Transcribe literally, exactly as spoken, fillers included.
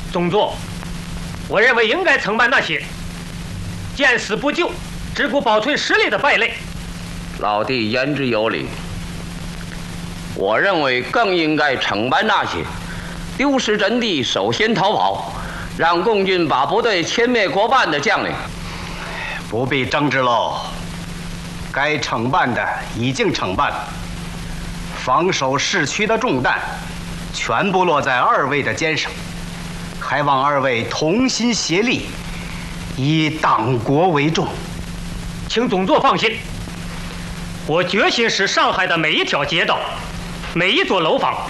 总座，我认为应该惩办那些见死不救、只顾保存实力的败类。 老弟言之有理，我认为更应该惩办那些丢失阵地、首先逃跑，让共军把部队歼灭过半的将领。 不必争执喽，该惩办的已经惩办了，防守市区的重担全部落在二位的肩上，还望二位同心协力，以党国为重。 请总座放心，我决心使上海的每一条街道、每一座楼房